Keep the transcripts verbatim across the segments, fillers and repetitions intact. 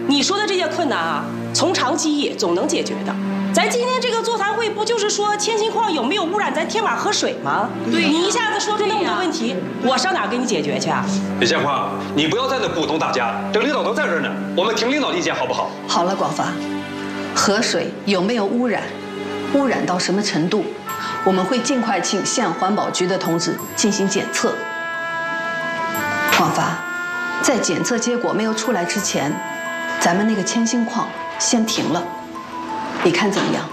你说的这些困难啊，从长计议总能解决的。咱今天这个座谈会不就是说千心矿有没有污染咱天马河水吗？对，你一下子说出那么多问题，我上哪给你解决去啊？ 李建华，你不要在那鼓动大家，这领导都在这儿呢，我们听领导意见好不好？ 好了，广发，河水有没有污染，污染到什么程度，我们会尽快请县环保局的同志进行检测。广发，在检测结果没有出来之前，咱们那个千心矿先停了。你看怎么样？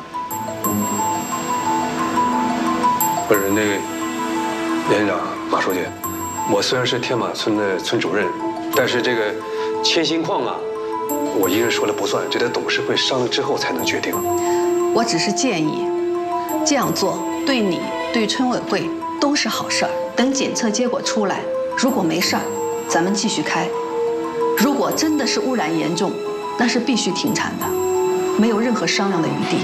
不是那个连院长、马书记，我虽然是天马村的村主任，但是这个千心矿啊，我一人说了不算，这得董事会商量之后才能决定。 我只是建议，这样做对你、对村委会都是好事儿。等检测结果出来，如果没事儿，咱们继续开；如果真的是污染严重，那是必须停产的。没有任何商量的余地。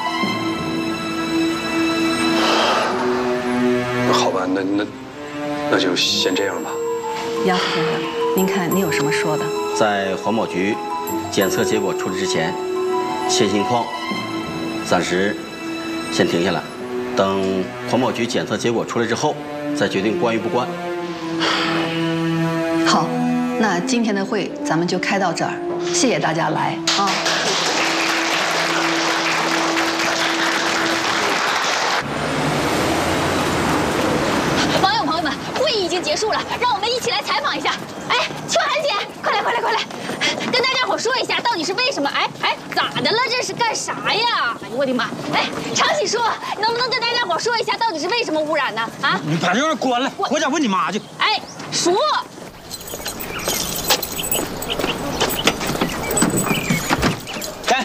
好吧，那那那就先这样吧。 杨副先生，您看您有什么说的？ 在环保局检测结果出来之前，千心矿暂时先停下来，等环保局检测结果出来之后，再决定关与不关。 好，那今天的会咱们就开到这儿，谢谢大家来啊。 结束了，让我们一起来采访一下。哎，秋涵姐，快来快来快来，跟大家伙说一下到底是为什么？哎哎，咋的了？这是干啥呀？哎呦我的妈！哎，常喜叔，能不能跟大家伙说一下到底是为什么污染呢？啊， 你把这玩意关了，回家问你妈去。 哎，叔。 来。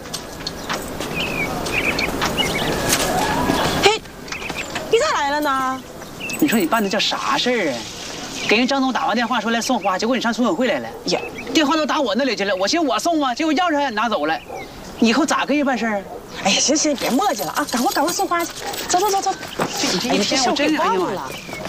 嘿，你咋来了呢？ 你说你办的叫啥事儿啊？给人张总打完电话说来送花，结果你上村委会来了。呀，电话都打我那里去了，我寻思我送啊，结果钥匙还拿走了。以后咋跟人办事儿？ 哎呀，行行，别磨叽了啊，赶快赶快送花去，走走走走。 这你这一天我真哎呀妈呀！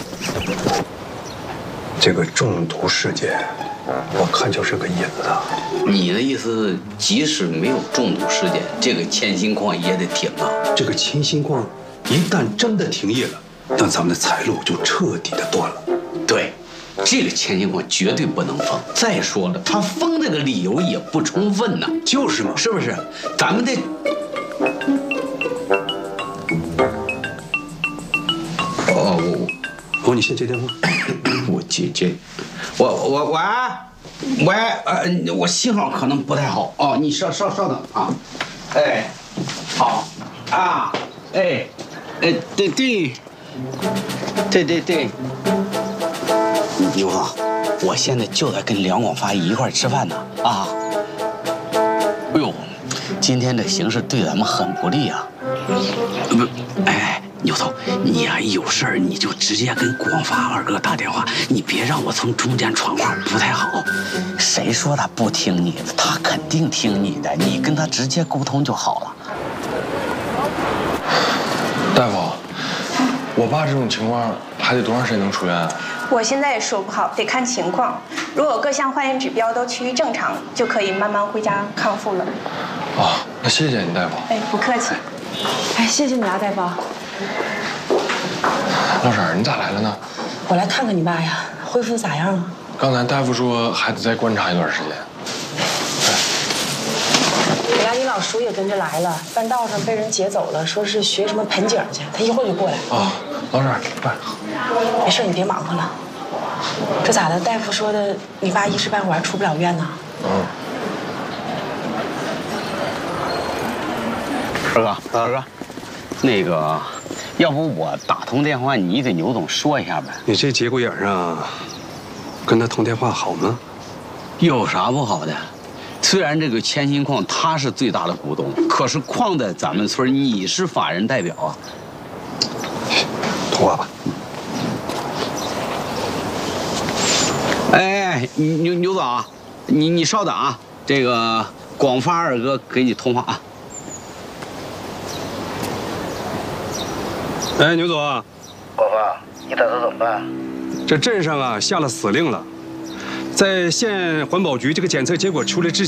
这个中毒事件，我看就是个引子。 你的意思，即使没有中毒事件，这个千心矿也得停啊？ 这个千心矿一旦真的停业了，那咱们的财路就彻底的断了。 对，这个千心矿绝对不能封。再说了，他封这个理由也不充分呢。 就是嘛， 是不是？咱们得。哦，我我你先接电话。 我接接，我我喂喂，呃，我信号可能不太好哦，你稍稍稍等啊。哎，好啊，哎。哎，对对，对对对，牛总，我现在就在跟梁广发一块吃饭呢啊！哎呦，今天这形势对咱们很不利啊！不，哎，牛总，你呀、啊、有事儿你就直接跟广发二哥打电话，你别让我从中间闯话，不太好。谁说他不听你的？他肯定听你的，你跟他直接沟通就好了。 大夫，我爸这种情况还得多长时间能出院啊？ 我现在也说不好，得看情况。如果各项化验指标都趋于正常，就可以慢慢回家康复了。 哦，那谢谢你，大夫。 哎，不客气。 哎，谢谢你啊，大夫。 老婶儿，你咋来了呢？ 我来看看你爸呀，恢复咋样了？ 刚才大夫说还得再观察一段时间。 我家你老叔也跟着来了，半道上被人劫走了，说是学什么盆景去，他一会儿就过来。 啊，老婶儿，快。 没事，你别忙活了。这咋的？大夫说的，你爸一时半会儿出不了院呢。 嗯。 二哥，二哥，那个，要不我打通电话，你给牛总说一下呗？ 你这节骨眼上，跟他通电话好吗？ 有啥不好的？虽然这个千心矿他是最大的股东，可是矿在咱们村，你是法人代表啊。 通话吧。 哎，牛牛总啊，你你稍等啊，这个广发二哥给你通话啊。 哎，牛总， 广发，你打算怎么办？ 这镇上啊下了死令了，在县环保局这个检测结果出来之前。